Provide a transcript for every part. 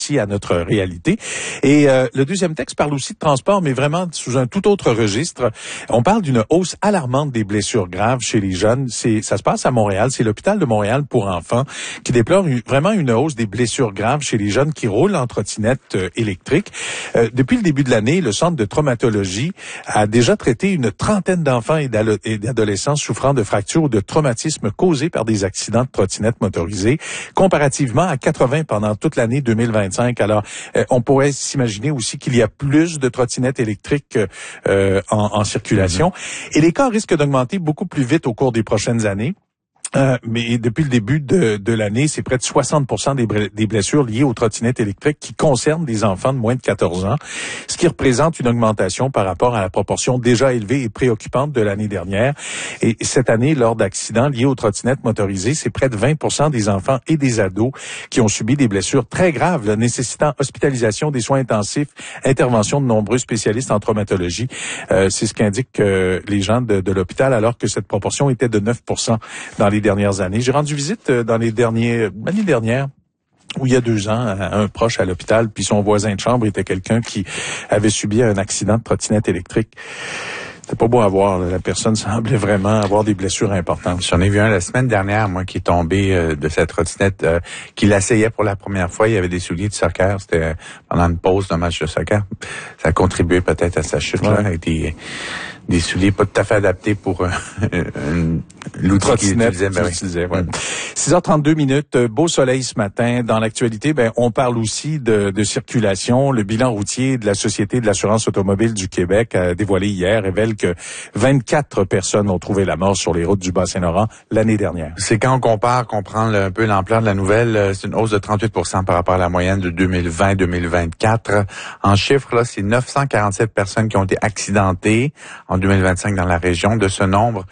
à notre réalité. Et le deuxième texte parle aussi de transport, mais vraiment sous un tout autre registre. On parle d'une hausse alarmante des blessures graves chez les jeunes. Ça se passe à Montréal. C'est l'hôpital de Montréal pour enfants qui déplore vraiment une hausse des blessures graves chez les jeunes qui roulent en trottinette électrique. Depuis le début de l'année, le centre de traumatologie a déjà traité une trentaine d'enfants et d'adolescents souffrant de fractures ou de traumatismes causés par des accidents de trottinette motorisée, comparativement à 80 pendant toute l'année 2025. Alors, on pourrait s'imaginer aussi qu'il y a plus de trottinettes électriques en circulation. Et les cas risquent d'augmenter beaucoup plus vite au cours des prochaines années. Mais depuis le début de l'année, c'est près de 60% des blessures liées aux trottinettes électriques qui concernent des enfants de moins de 14 ans, ce qui représente une augmentation par rapport à la proportion déjà élevée et préoccupante de l'année dernière. Et cette année, lors d'accidents liés aux trottinettes motorisées, c'est près de 20% des enfants et des ados qui ont subi des blessures très graves, là, nécessitant hospitalisation, des soins intensifs, intervention de nombreux spécialistes en traumatologie. C'est ce qu'indiquent les gens de l'hôpital, alors que cette proportion était de 9% dans les dernières années. J'ai rendu visite dans l'année dernière, où il y a 2 ans, à un proche à l'hôpital, puis son voisin de chambre était quelqu'un qui avait subi un accident de trottinette électrique. C'était pas beau à voir. La personne semblait vraiment avoir des blessures importantes. J'en ai vu un la semaine dernière, moi, qui est tombé de cette trottinette, qui l'asseyait pour la première fois. Il y avait des souliers de soccer. C'était pendant une pause d'un match de soccer. Ça a contribué peut-être à sa chute, là, avec des souliers pas tout à fait adaptés pour l'outil qu'il utilisait. 6h32 minutes, beau soleil ce matin. Dans l'actualité, on parle aussi de circulation. Le bilan routier de la Société de l'assurance automobile du Québec, dévoilé hier, révèle que 24 personnes ont trouvé la mort sur les routes du Bas-Saint-Laurent l'année dernière. C'est quand on compare, qu'on prend un peu l'ampleur de la nouvelle, c'est une hausse de 38% par rapport à la moyenne de 2020-2024. En chiffres, là, c'est 947 personnes qui ont été accidentées en 2025 dans la région. De ce nombre,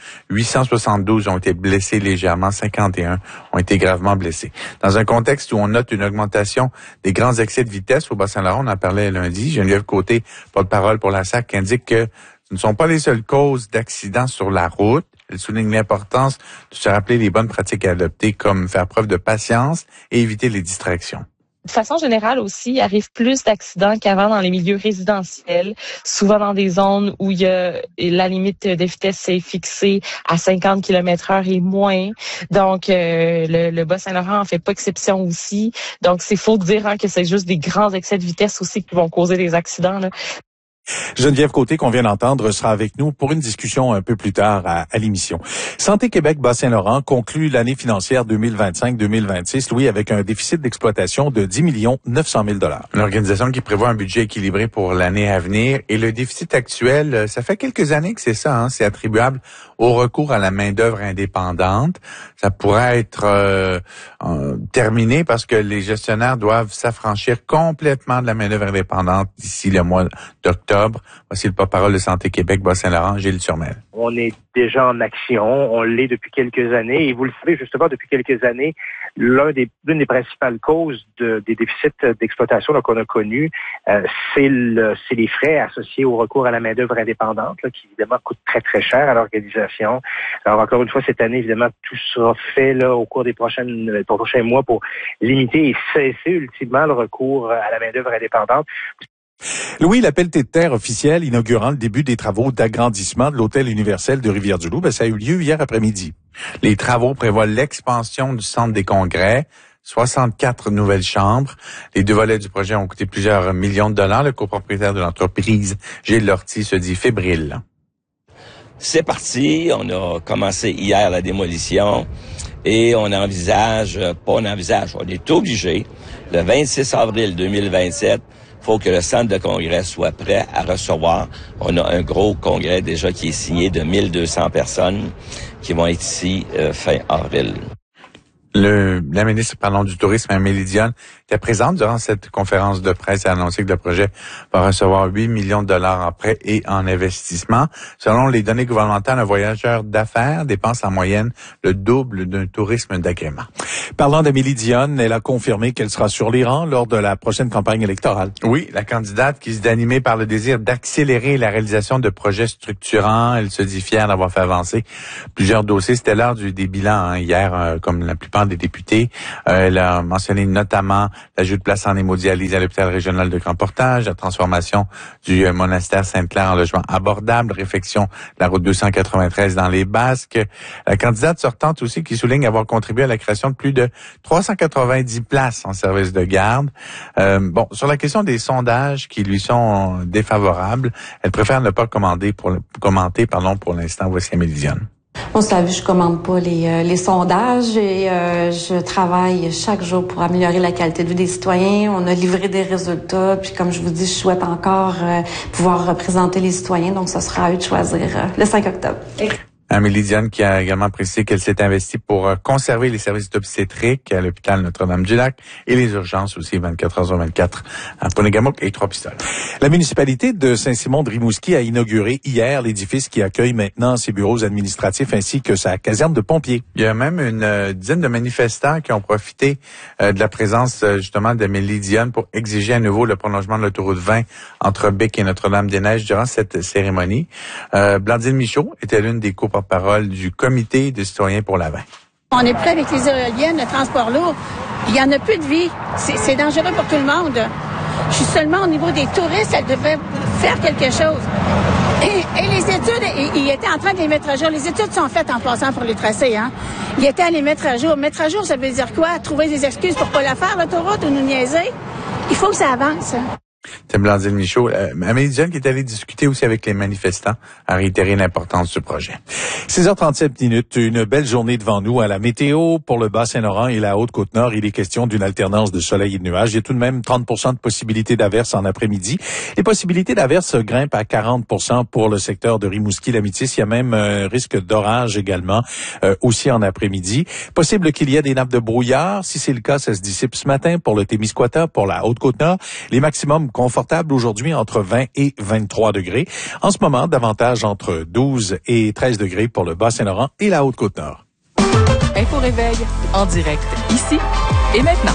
872 ont été blessés légèrement, 51 ont été gravement blessés. Dans un contexte où on note une augmentation des grands excès de vitesse au Bas-Saint-Laurent, on en parlait lundi, Geneviève Côté, porte-parole pour la SAC, qui indique que ce ne sont pas les seules causes d'accidents sur la route. Elle souligne l'importance de se rappeler les bonnes pratiques à adopter, comme faire preuve de patience et éviter les distractions. De façon générale aussi, il arrive plus d'accidents qu'avant dans les milieux résidentiels, souvent dans des zones où il y a la limite de vitesse est fixée à 50 km/h et moins. Donc, le Bas-Saint-Laurent en fait pas exception aussi. Donc, c'est faux de dire que c'est juste des grands excès de vitesse aussi qui vont causer des accidents, là. Geneviève Côté, qu'on vient d'entendre, sera avec nous pour une discussion un peu plus tard à l'émission. Santé Québec Bas-Saint-Laurent conclut l'année financière 2025-2026, Louis, avec un déficit d'exploitation de 10 900 000 $. Une organisation qui prévoit un budget équilibré pour l'année à venir. Et le déficit actuel, ça fait quelques années que c'est ça, c'est attribuable au recours à la main-d'œuvre indépendante. Ça pourrait être terminé parce que les gestionnaires doivent s'affranchir complètement de la main-d'œuvre indépendante d'ici le mois d'octobre. Voici le porte-parole de Santé Québec Bas-Saint-Laurent, Gilles Turmel. On est déjà en action, on l'est depuis quelques années, et vous le savez justement depuis quelques années, l'une des principales causes des déficits d'exploitation qu'on a connus, c'est les frais associés au recours à la main-d'œuvre indépendante, là, qui évidemment coûtent très très cher à l'organisation. Alors encore une fois, cette année, évidemment, tout sera fait là au cours des prochains mois pour limiter et cesser ultimement le recours à la main-d'œuvre indépendante. Louis, l'appel de terre officiel inaugurant le début des travaux d'agrandissement de l'Hôtel universel de Rivière-du-Loup, ça a eu lieu hier après-midi. Les travaux prévoient l'expansion du centre des congrès, 64 nouvelles chambres. Les 2 volets du projet ont coûté plusieurs millions de dollars. Le copropriétaire de l'entreprise, Gilles Lortie, se dit fébrile. C'est parti. On a commencé hier la démolition et on est obligé, le 26 avril 2027, faut que le centre de congrès soit prêt à recevoir. On a un gros congrès déjà qui est signé de 1200 personnes qui vont être ici fin avril. La ministre du Tourisme, Amélie Dionne, était présente durant cette conférence de presse et a annoncé que le projet va recevoir 8 millions de dollars en prêts et en investissement. Selon les données gouvernementales, un voyageur d'affaires dépense en moyenne le double d'un tourisme d'agrément. Parlant d'Amélie Dionne, elle a confirmé qu'elle sera sur les rangs lors de la prochaine campagne électorale. Oui, la candidate qui se dit animée par le désir d'accélérer la réalisation de projets structurants. Elle se dit fière d'avoir fait avancer plusieurs dossiers. C'était l'heure des bilans hier, comme la plupart des députés. Elle a mentionné notamment l'ajout de places en hémodialyse à l'hôpital régional de Grand-Portage, la transformation du monastère Sainte-Claire en logement abordable, réfection de la route 293 dans les Basques. La candidate sortante aussi qui souligne avoir contribué à la création de plus de 390 places en service de garde. Sur la question des sondages qui lui sont défavorables, elle préfère ne pas commenter pour l'instant. Voici Amélie Dionne. Vous savez, je commande pas les sondages et je travaille chaque jour pour améliorer la qualité de vie des citoyens. On a livré des résultats, puis comme je vous dis, je souhaite encore pouvoir représenter les citoyens, donc ce sera à eux de choisir le 5 octobre. Amélie Dionne qui a également précisé qu'elle s'est investie pour conserver les services d'obstétrique à l'hôpital Notre-Dame-du-Lac et les urgences aussi 24h/24 à Ponegamook et Trois-Pistoles. La municipalité de Saint-Simon-de-Rimouski a inauguré hier l'édifice qui accueille maintenant ses bureaux administratifs ainsi que sa caserne de pompiers. Il y a même une dizaine de manifestants qui ont profité de la présence justement d'Amélie Dionne pour exiger à nouveau le prolongement de l'autoroute 20 entre Bic et Notre-Dame-des-Neiges durant cette cérémonie. Blandine Michaud était l'une des porte-parole du comité des citoyens pour la 20. On est prêt avec les éoliennes, le transport lourd. Il n'y en a plus de vie. C'est dangereux pour tout le monde. Je suis seulement au niveau des touristes, elles devraient faire quelque chose. Et les études, il était en train de les mettre à jour. Les études sont faites en passant pour les tracés. Il était à les mettre à jour. Mettre à jour, ça veut dire quoi? Trouver des excuses pour pas la faire, l'autoroute, ou nous niaiser? Il faut que ça avance. C'est Blandine Michaud. Amélie Dionne qui est allée discuter aussi avec les manifestants a réitéré l'importance du projet. 6h37, une belle journée devant nous à la météo pour le Bas-Saint-Laurent et la Haute-Côte-Nord. Il est question d'une alternance de soleil et de nuages. Il y a tout de même 30% de possibilités d'averses en après-midi. Les possibilités d'averses grimpent à 40% pour le secteur de Rimouski-Lamitis. Il y a même un risque d'orage également aussi en après-midi. Possible qu'il y ait des nappes de brouillard. Si c'est le cas, ça se dissipe ce matin pour le Témiscouata, pour la Haute-Côte-Nord. Les maximums confortables aujourd'hui entre 20 et 23 degrés. En ce moment, davantage entre 12 et 13 degrés pour le Bas-Saint-Laurent et la Haute-Côte-Nord. Info Réveil, en direct, ici et maintenant.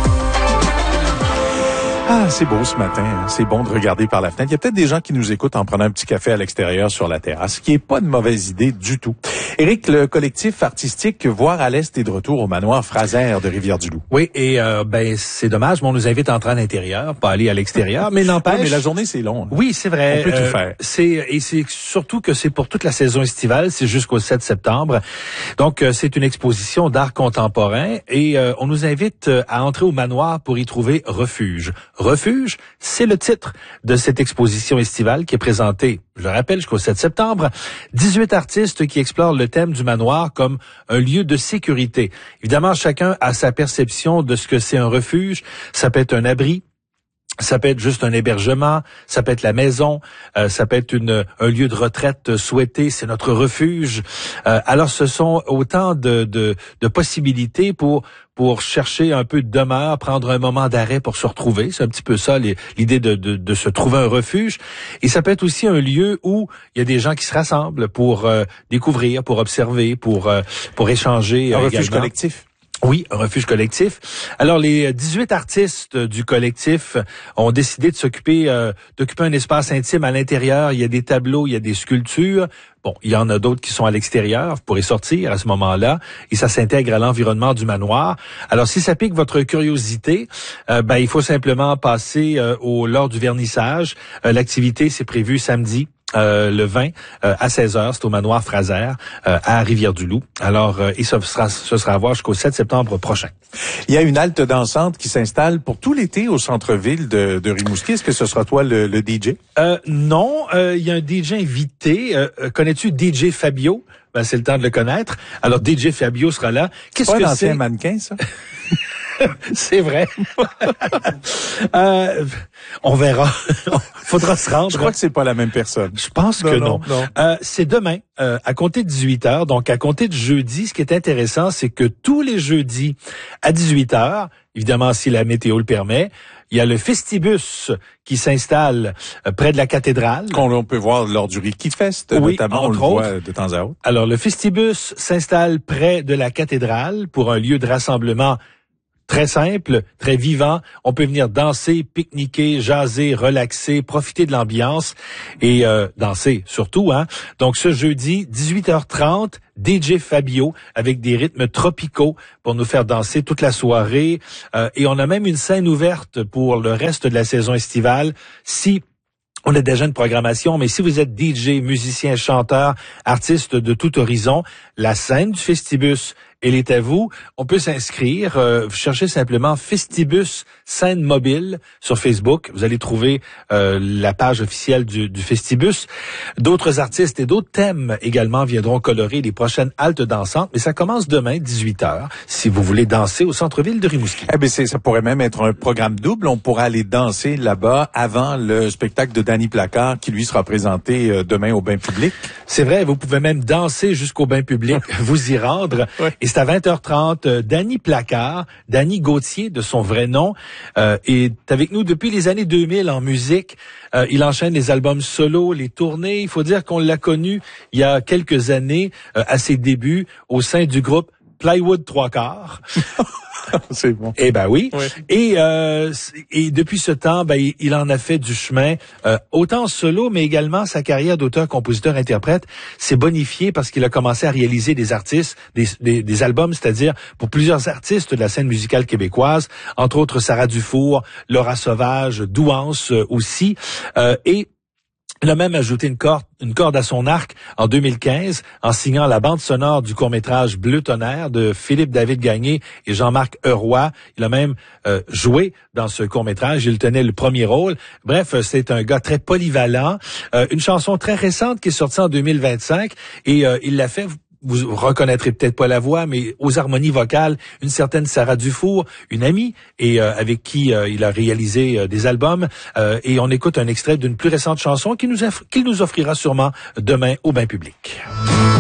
Ah, c'est beau ce matin. C'est bon de regarder par la fenêtre. Il y a peut-être des gens qui nous écoutent en prenant un petit café à l'extérieur sur la terrasse, ce qui est pas une mauvaise idée du tout. Éric, le collectif artistique Voir à l'Est est de retour au manoir Fraser de Rivière-du-Loup. Oui, et c'est dommage, mais on nous invite à entrer à l'intérieur, pas aller à l'extérieur, mais n'empêche... Oui, mais la journée, c'est long. Oui, c'est vrai. On peut tout faire. C'est surtout que c'est pour toute la saison estivale, c'est jusqu'au 7 septembre. Donc, c'est une exposition d'art contemporain et on nous invite à entrer au manoir pour y trouver refuge. Refuge, c'est le titre de cette exposition estivale qui est présentée, je le rappelle, jusqu'au 7 septembre. 18 artistes qui explorent le thème du manoir comme un lieu de sécurité. Évidemment, chacun a sa perception de ce que c'est un refuge. Ça peut être un abri. Ça peut être juste un hébergement, ça peut être la maison, ça peut être un lieu de retraite souhaité, c'est notre refuge. Alors ce sont autant de possibilités pour chercher un peu de demeure, prendre un moment d'arrêt pour se retrouver. C'est un petit peu ça l'idée de se trouver un refuge. Et ça peut être aussi un lieu où il y a des gens qui se rassemblent pour découvrir, pour observer, pour échanger. Un refuge collectif. Oui, un refuge collectif. Alors, les 18 artistes du collectif ont décidé d'occuper un espace intime à l'intérieur. Il y a des tableaux, il y a des sculptures. Bon, il y en a d'autres qui sont à l'extérieur. Vous pourrez sortir à ce moment-là. Et ça s'intègre à l'environnement du manoir. Alors, si ça pique votre curiosité, il faut simplement passer lors du vernissage. L'activité, c'est prévu samedi. Le 20 à 16h, c'est au manoir Fraser à Rivière-du-Loup. Alors, et ce sera à voir jusqu'au 7 septembre prochain. Il y a une halte dansante qui s'installe pour tout l'été au centre-ville de Rimouski. Est-ce que ce sera toi le DJ? Non, il y a un DJ invité. Connais-tu DJ Fabio? C'est le temps de le connaître. Alors, DJ Fabio sera là. Qu'est-ce que c'est? C'est pas un ancien mannequin, ça? C'est vrai. On verra. Faudra se rendre. Je crois que c'est pas la même personne. Je pense que non. C'est demain, à compter de 18h. Donc, à compter de jeudi, ce qui est intéressant, c'est que tous les jeudis, à 18h, évidemment, si la météo le permet, il y a le Festibus qui s'installe près de la cathédrale. Qu'on peut voir lors du Ricky Fest, oui, notamment, on le voit de temps à autre. Alors, le Festibus s'installe près de la cathédrale pour un lieu de rassemblement Très simple, très vivant. On peut venir danser, pique-niquer, jaser, relaxer, profiter de l'ambiance et danser surtout. Donc ce jeudi, 18h30, DJ Fabio avec des rythmes tropicaux pour nous faire danser toute la soirée. Et on a même une scène ouverte pour le reste de la saison estivale. Si on a déjà une programmation, mais si vous êtes DJ, musicien, chanteur, artiste de tout horizon, la scène du Festibus, elle est à vous. On peut s'inscrire. Cherchez simplement Festibus scène mobile sur Facebook. Vous allez trouver la page officielle du Festibus. D'autres artistes et d'autres thèmes également viendront colorer les prochaines haltes dansantes. Mais ça commence demain, 18h, si vous voulez danser au centre-ville de Rimouski. Eh bien, ça pourrait même être un programme double. On pourra aller danser là-bas avant le spectacle de Danny Placard qui, lui, sera présenté demain au bain public. C'est vrai, vous pouvez même danser jusqu'au bain public, vous y rendre. Ouais. Et c'est à 20h30. Danny Placard, Danny Gauthier de son vrai nom, est avec nous depuis les années 2000 en musique. Il enchaîne les albums solo, les tournées. Il faut dire qu'on l'a connu il y a quelques années, à ses débuts, au sein du groupe Plywood 3/4. C'est bon. Eh ben oui. Ouais. Et depuis ce temps, il en a fait du chemin, autant en solo, mais également sa carrière d'auteur, compositeur, interprète s'est bonifiée parce qu'il a commencé à réaliser des artistes, des albums, c'est-à-dire pour plusieurs artistes de la scène musicale québécoise, entre autres Sarah Dufour, Laura Sauvage, Douance aussi, et il a même ajouté une corde à son arc en 2015 en signant la bande sonore du court-métrage Bleu Tonnerre de Philippe-David Gagné et Jean-Marc Heroy. Il a même joué dans ce court-métrage. Il tenait le premier rôle. Bref, c'est un gars très polyvalent. Une chanson très récente qui est sortie en 2025 et il l'a fait... Vous reconnaîtrez peut-être pas la voix, mais aux harmonies vocales, une certaine Sarah Dufour, une amie, et avec qui il a réalisé des albums. Et on écoute un extrait d'une plus récente chanson qu'il nous offrira sûrement demain au bain public.